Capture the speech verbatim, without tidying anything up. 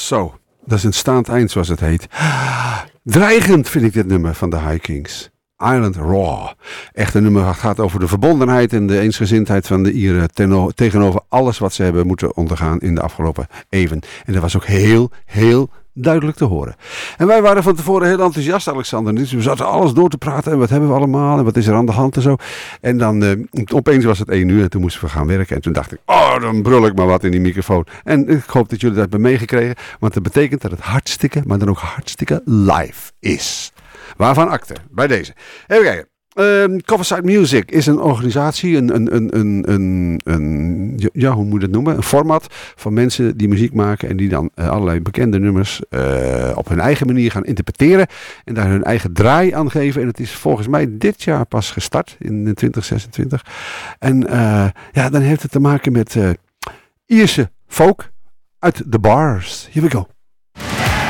Zo, dat is een staand eind zoals het heet. Dreigend vind ik dit nummer van de High Kings. Island Raw. Echt een nummer dat gaat over de verbondenheid en de eensgezindheid van de Ieren teno- tegenover alles wat ze hebben moeten ondergaan in de afgelopen eeuwen. En dat was ook heel, heel duidelijk te horen. En wij waren van tevoren heel enthousiast, Alexander. Dus we zaten alles door te praten en wat hebben we allemaal en wat is er aan de hand en zo. En dan uh, opeens was het één uur en toen moesten we gaan werken. En toen dacht ik, oh, dan brul ik maar wat in die microfoon. En ik hoop dat jullie dat hebben meegekregen, want dat betekent dat het hartstikke, maar dan ook hartstikke live is. Waarvan akte, bij deze. Even kijken. Uh, Coverside Music is een organisatie, een, een, een, een, een, een, ja, hoe moet je dat noemen? Een format van mensen die muziek maken en die dan uh, allerlei bekende nummers uh, op hun eigen manier gaan interpreteren en daar hun eigen draai aan geven. En het is volgens mij dit jaar pas gestart, in twintig zesentwintig. En uh, ja, dan heeft het te maken met uh, Ierse folk uit de bars. Here we go.